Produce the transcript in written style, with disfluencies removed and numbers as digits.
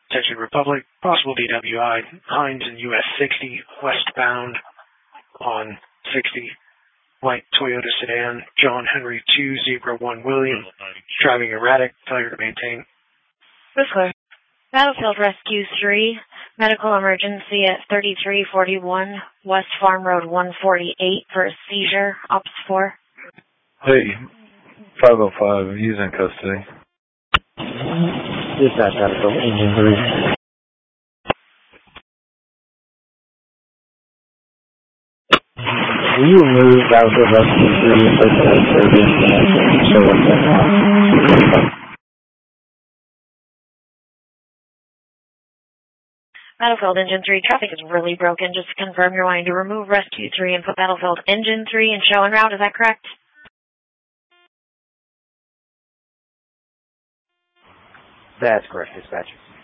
Attention Republic, possible DWI, Hines in US 60, westbound on 60, white Toyota sedan, John Henry 2, Zebra 1 William, driving erratic, failure to maintain. Whistler. Battlefield Rescue 3, medical emergency at 3341 West Farm Road 148 for a seizure, Ops 4. Hey, 505, he's in custody. Dispatch, Battlefield, Engine 3. Will you remove Battlefield Rescue 3 and place it at Caribbean and show what's going on? Battlefield Engine 3, traffic is really broken. Just to confirm, you're wanting to remove Rescue 3 and put Battlefield Engine 3 in show en route, is that correct? That's correct, dispatch.